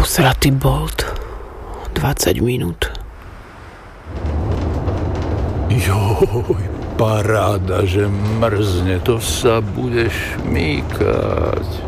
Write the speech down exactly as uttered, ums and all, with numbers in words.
Posratý Bolt. dvadsať minút. Joj, paráda, že mrzne, to sa bude šmýkať.